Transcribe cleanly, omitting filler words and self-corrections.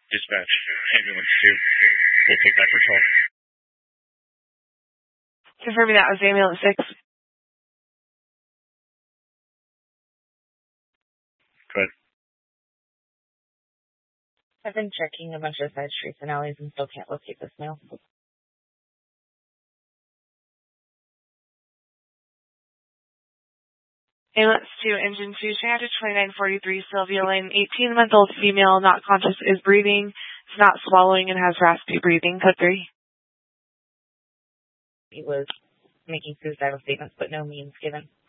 Dispatch, ambulance 2. We'll take that for call. Confirming that was ambulance 6. Go ahead. I've been checking a bunch of side streets and alleys and still can't locate this male. Ambulance 2, engine 2, Shanghai 2943, Sylvia Lane, 18-month-old female, not conscious, is breathing, is not swallowing, and has raspy breathing. Code 3. He was making suicidal statements, but no means given.